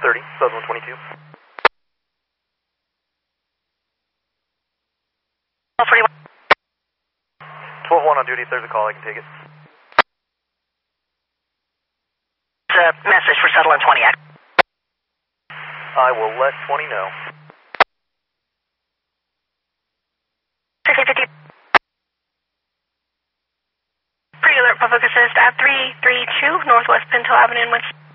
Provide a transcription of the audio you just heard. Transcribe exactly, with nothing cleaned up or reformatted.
thirty, Sutherland twenty-two. forty-one. twelve one on duty, if there's a call, I can take it. It's a message for Sutherland twenty. I will let twenty know. fifty fifty. Pre-alert public assist at three three two Northwest Pinto Avenue in Winston.